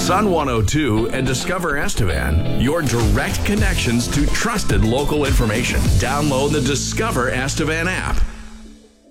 Sun 102 and Discover Estevan, your direct connections to trusted local information. Download the Discover Estevan app